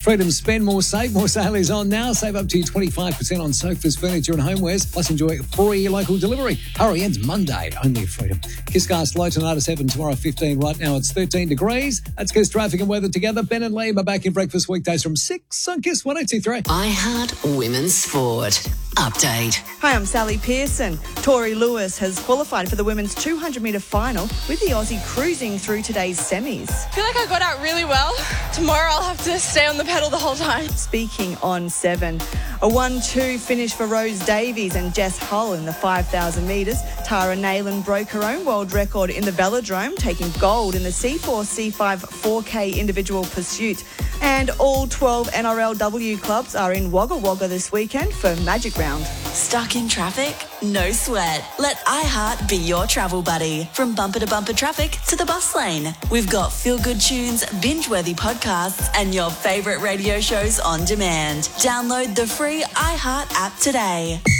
Freedom Spend More Save. More sale is on now. Save up to 25% on sofas, furniture and homewares. Plus enjoy free local delivery. Hurry, ends Monday only at Freedom. Kisscast low tonight at 7, tomorrow 15. Right now it's 13 degrees. That's Kiss traffic and weather together. Ben and Liam are back in breakfast weekdays from 6 on Kiss 102.3. iHeart Women's Sport Update. Hi, I'm Sally Pearson. Tori Lewis has qualified for the women's 200-metre final with the Aussie cruising through today's semis. I feel like I got out really well. Tomorrow I'll have to stay on the pedal the whole time. Speaking on 7, a 1-2 finish for Rose Davies and Jess Hull in the 5,000 metres. Tara Nayland broke her own world record in the velodrome, taking gold in the C4-C5 4K individual pursuit. And all 12 NRLW clubs are in Wagga Wagga this weekend for Magic Round. Stuck in traffic? No sweat. Let iHeart be your travel buddy. From bumper to bumper traffic to the bus lane. We've got feel-good tunes, binge-worthy podcasts, and your favourite radio shows on demand. Download the free iHeart app today.